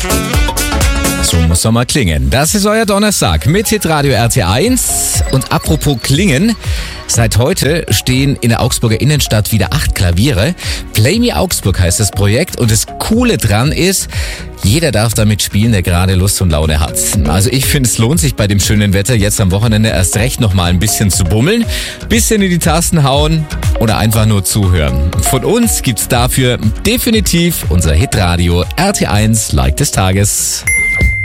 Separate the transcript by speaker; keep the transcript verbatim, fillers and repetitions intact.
Speaker 1: So muss doch mal klingen. Das ist euer Donnerstag mit Hitradio R T eins. Und apropos klingen, seit heute stehen in der Augsburger Innenstadt wieder acht Klaviere. Play Me Augsburg heißt das Projekt und das Coole dran ist, jeder darf damit spielen, der gerade Lust und Laune hat. Also ich finde, es lohnt sich bei dem schönen Wetter jetzt am Wochenende erst recht noch mal ein bisschen zu bummeln, bisschen in die Tasten hauen oder einfach nur zuhören. Von uns gibt's dafür definitiv unser Hitradio R T eins Like des Tages.